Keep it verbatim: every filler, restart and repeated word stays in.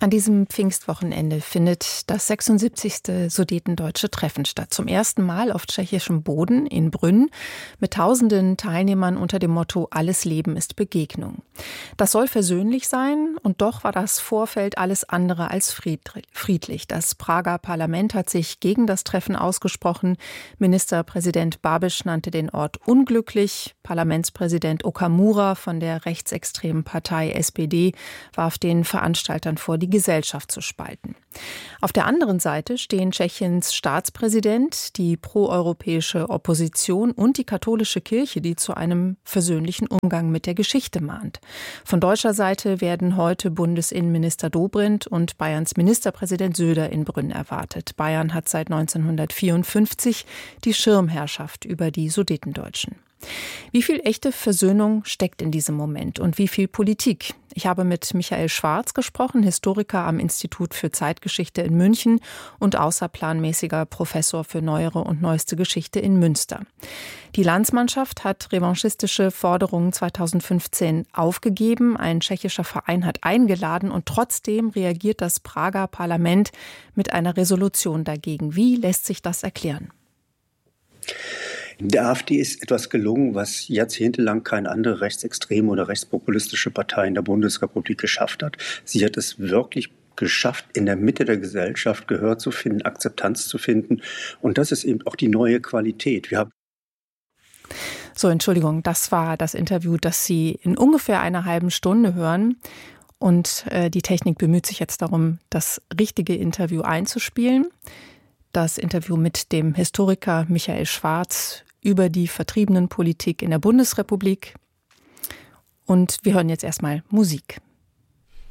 An diesem Pfingstwochenende findet das sechsundsiebzigste Sudetendeutsche Treffen statt. Zum ersten Mal auf tschechischem Boden in Brünn mit tausenden Teilnehmern unter dem Motto »Alles Leben ist Begegnung«. Das soll versöhnlich sein und doch war das Vorfeld alles andere als friedlich. Das Prager Parlament hat sich gegen das Treffen ausgesprochen. Ministerpräsident Babiš nannte den Ort unglücklich. Parlamentspräsident Okamura von der rechtsextremen Partei S P D warf den Veranstaltern vor, die Gesellschaft zu spalten. Auf der anderen Seite stehen Tschechiens Staatspräsident, die proeuropäische Opposition und die katholische Kirche, die zu einem versöhnlichen Umgang mit der Geschichte mahnt. Von deutscher Seite werden heute Bundesinnenminister Dobrindt und Bayerns Ministerpräsident Söder in Brünn erwartet. Bayern hat seit neunzehnhundertvierundfünfzig die Schirmherrschaft über die Sudetendeutschen. Wie viel echte Versöhnung steckt in diesem Moment und wie viel Politik? Ich habe mit Michael Schwarz gesprochen, Historiker am Institut für Zeitgeschichte in München und außerplanmäßiger Professor für neuere und neueste Geschichte in Münster. Die Landsmannschaft hat revanchistische Forderungen zweitausendfünfzehn aufgegeben. Ein tschechischer Verein hat eingeladen und trotzdem reagiert das Prager Parlament mit einer Resolution dagegen. Wie lässt sich das erklären? Der AfD ist etwas gelungen, was jahrzehntelang keine andere rechtsextreme oder rechtspopulistische Partei in der Bundesrepublik geschafft hat. Sie hat es wirklich geschafft, in der Mitte der Gesellschaft Gehör zu finden, Akzeptanz zu finden. Und das ist eben auch die neue Qualität. Wir haben So, Entschuldigung, das war das Interview, das Sie in ungefähr einer halben Stunde hören. Und äh, die Technik bemüht sich jetzt darum, das richtige Interview einzuspielen. Das Interview mit dem Historiker Michael Schwarz über die Vertriebenenpolitik in der Bundesrepublik. Und wir hören jetzt erstmal Musik.